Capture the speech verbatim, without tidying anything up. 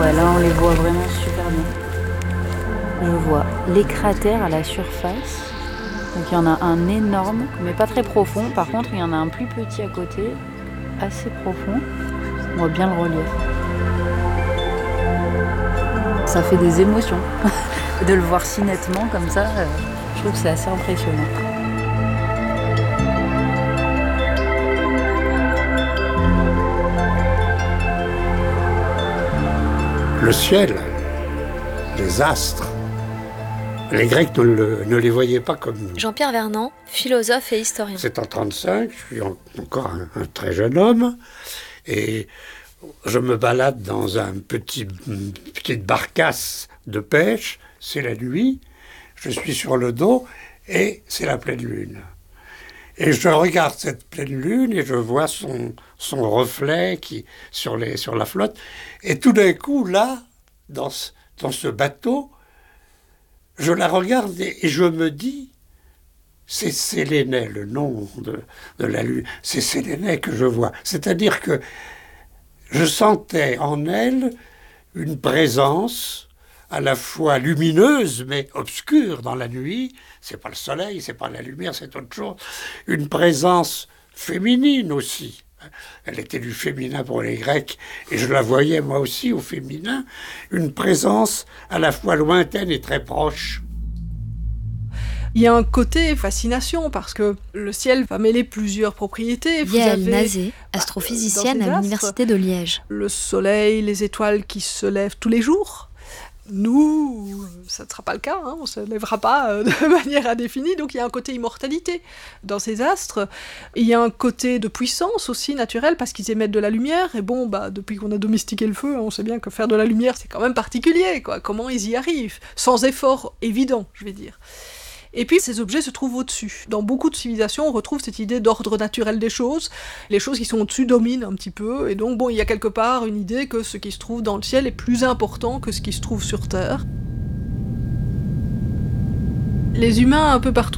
ouais, là on les voit vraiment super bien. Je vois les cratères à la surface. Donc il y en a un énorme, mais pas très profond. Par contre, il y en a un plus petit à côté, assez profond. On voit bien le relief. Ça fait des émotions. De le voir si nettement comme ça, euh, je trouve que c'est assez impressionnant. Le ciel, les astres, les Grecs ne, le, ne les voyaient pas comme nous. Jean-Pierre Vernant, philosophe et historien. C'est en trente-cinq, je suis en, encore un, un très jeune homme, et je me balade dans un petit, une petite barcasse de pêche, c'est la nuit, je suis sur le dos, et c'est la pleine lune. Et je regarde cette pleine lune et je vois son, son reflet qui, sur, les, sur la flotte. Et tout d'un coup, là, dans ce, dans ce bateau, je la regarde et, et je me dis, c'est Sélénée, le nom de, de la lune. C'est Sélénée que je vois. C'est-à-dire que je sentais en elle une présence à la fois lumineuse, mais obscure dans la nuit. C'est pas le soleil, c'est pas la lumière, c'est autre chose. Une présence féminine aussi. Elle était du féminin pour les Grecs, et je la voyais moi aussi au féminin. Une présence à la fois lointaine et très proche. Il y a un côté fascination, parce que le ciel va mêler plusieurs propriétés. Vous Yael avez, Nazé, astrophysicienne à l'université de Liège. Le soleil, les étoiles qui se lèvent tous les jours. Nous, ça ne sera pas le cas, hein, on ne se lèvera pas de manière indéfinie, donc il y a un côté immortalité dans ces astres. Il y a un côté de puissance aussi naturelle, parce qu'ils émettent de la lumière, et bon, bah, depuis qu'on a domestiqué le feu, on sait bien que faire de la lumière, c'est quand même particulier, quoi. Comment ils y arrivent, sans effort évident, je vais dire. Et puis ces objets se trouvent au-dessus. Dans beaucoup de civilisations, on retrouve cette idée d'ordre naturel des choses. Les choses qui sont au-dessus dominent un petit peu, et donc bon, il y a quelque part une idée que ce qui se trouve dans le ciel est plus important que ce qui se trouve sur Terre. Les humains un peu partout